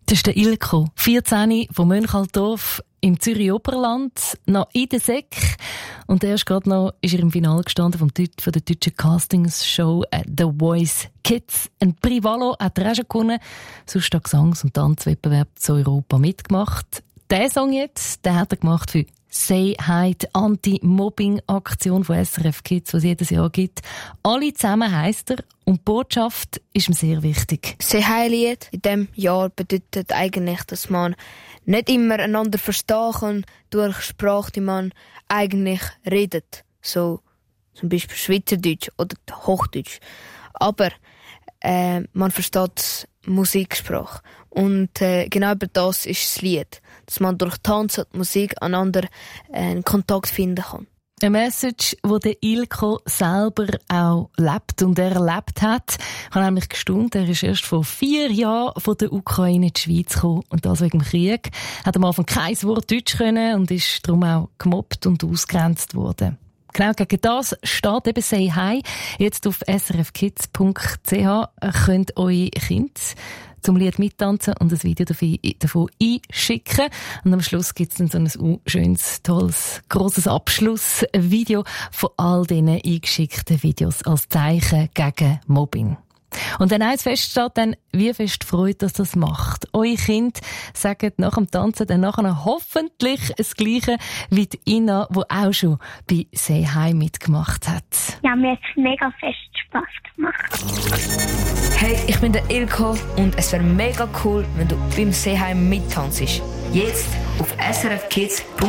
Das ist der Ilko, 14, von Mönchalldorf im Zürich-Oberland, noch in der Sek. Und erst gerade noch ist er im Finale gestanden von der deutschen Castingshow The Voice Kids. Ein Privalo hat er auch schon gewonnen. Sonst hat Gesangs- und Tanzwettbewerb zu Europa mitgemacht. Der Song jetzt, den hat er gemacht für Say Hi, die Anti-Mobbing-Aktion von SRF Kids, die es jedes Jahr gibt. Alle zusammen heisst er und die Botschaft ist ihm sehr wichtig. Say Hi-Lied in diesem Jahr bedeutet eigentlich, dass man nicht immer einander verstehen kann durch Sprache, die man eigentlich redet. So zum Beispiel Schweizerdeutsch oder Hochdeutsch. Aber man versteht Musiksprache. Und genau über das ist das Lied. Dass man durch Tanz und Musik einander einen Kontakt finden kann. Eine Message, die der Ilko selber auch lebt und erlebt hat. Ich habe nämlich gestaunt, er ist erst vor 4 Jahren von der Ukraine in die Schweiz gekommen. Und das wegen dem Krieg. Hat am Anfang kein Wort Deutsch können und ist darum auch gemobbt und ausgegrenzt worden. Genau gegen das steht eben Say Hi. Jetzt auf srfkids.ch könnt eure Kinder zum Lied mittanzen und ein Video davon einschicken. Und am Schluss gibt es dann so ein schönes, tolles, grosses Abschlussvideo von all diesen eingeschickten Videos als Zeichen gegen Mobbing. Und wenn eins feststeht, dann wie fest freut, dass das macht. Eure Kinder sagen nach dem Tanzen dann nachher hoffentlich das Gleiche wie die Ina, die auch schon bei Say Hi mitgemacht hat. Ja, mir hat es mega fest Spass gemacht. Hey, ich bin der Ilko und es wäre mega cool, wenn du beim Say Hi mittanzt. Jetzt auf srfkids.ch.